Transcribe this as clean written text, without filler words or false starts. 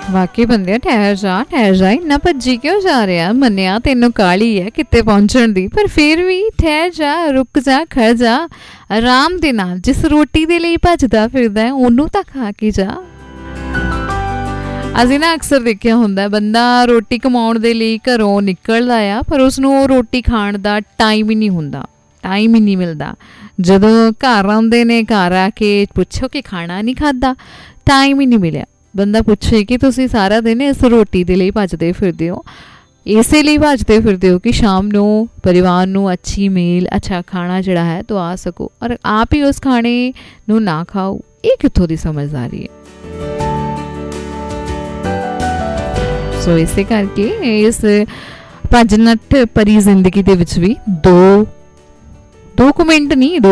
ਵਾਕਈ ਬੰਦਿਆ ਠਹਿਰ ਜਾ ਇੰਨਾ ਭੱਜੀ ਕਿਉਂ ਜਾ ਰਿਹਾ। ਮੰਨਿਆ ਤੈਨੂੰ ਕਾਹਲੀ ਹੈ ਕਿਤੇ ਪਹੁੰਚਣ ਦੀ, ਪਰ ਫਿਰ ਵੀ ਠਹਿਰ ਜਾ, ਰੁਕ ਜਾ, ਖੜ ਜਾ ਆਰਾਮ ਦੇ ਨਾਲ। ਜਿਸ ਰੋਟੀ ਦੇ ਲਈ ਭੱਜਦਾ ਫਿਰਦਾ ਹੈ ਉਹਨੂੰ ਤਾਂ ਖਾ ਕੇ ਜਾ। ਅਸੀਂ ਨਾ ਅਕਸਰ ਦੇਖਿਆ ਹੁੰਦਾ ਬੰਦਾ ਰੋਟੀ ਕਮਾਉਣ ਦੇ ਲਈ ਘਰੋਂ ਨਿਕਲਦਾ ਆ, ਪਰ ਉਸਨੂੰ ਉਹ ਰੋਟੀ ਖਾਣ ਦਾ ਟਾਈਮ ਹੀ ਨਹੀਂ ਹੁੰਦਾ, ਟਾਈਮ ਹੀ ਨਹੀਂ ਮਿਲਦਾ। ਜਦੋਂ ਘਰ ਆਉਂਦੇ ਨੇ, ਘਰ ਆ ਕੇ ਪੁੱਛੋ ਕਿ ਖਾਣਾ ਨਹੀਂ ਖਾਧਾ, ਟਾਈਮ ਹੀ ਨਹੀਂ ਮਿਲਿਆ। ਬੰਦਾ ਪੁੱਛੇ ਕਿ ਤੁਸੀਂ ਸਾਰਾ ਦਿਨ ਇਸ ਰੋਟੀ ਦੇ ਲਈ ਭੱਜਦੇ ਫਿਰਦੇ ਹੋ, ਇਸੇ ਲਈ ਭੱਜਦੇ ਫਿਰਦੇ ਹੋ ਕਿ ਸ਼ਾਮ ਨੂੰ ਪਰਿਵਾਰ ਨੂੰ ਅੱਛੀ ਮੀਲ, ਅੱਛਾ ਖਾਣਾ ਜਿਹੜਾ ਹੈ ਦਵਾ ਸਕੋ, ਔਰ ਆਪ ਹੀ ਉਸ ਖਾਣੇ ਨੂੰ ਨਾ ਖਾਓ। ਇਹ ਕਿੱਥੋਂ ਦੀ ਸਮਝਦਾਰੀ ਹੈ। ਸੋ ਇਸੇ ਕਰਕੇ ਇਸ ਭੱਜ ਨੱਠ ਭਰੀ ਜ਼ਿੰਦਗੀ ਦੇ ਵਿੱਚ ਵੀ ਦੋ ਕੁ ਮਿੰਟ ਨਹੀਂ